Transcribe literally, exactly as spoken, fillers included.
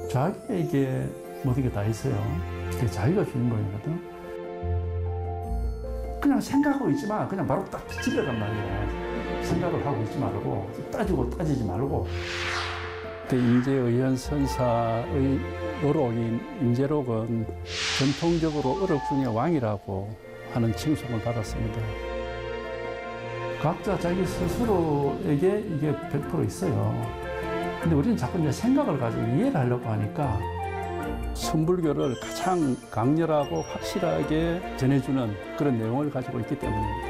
자기에게 모든 게 다 있어요. 그게 자기가 주인공이거든. 그냥 생각하고 있지 마. 그냥 바로 딱 집에 간 말이야. 생각을 하고 있지 말고, 따지고 따지지 말고. 그때 임재의원 선사의 노록인 임재록은 전통적으로 어록 중의 왕이라고 하는 칭송을 받았습니다. 각자 자기 스스로에게 이게 백 퍼센트 있어요. 근데 우리는 자꾸 이제 생각을 가지고 이해를 하려고 하니까 선불교를 가장 강렬하고 확실하게 전해주는 그런 내용을 가지고 있기 때문입니다.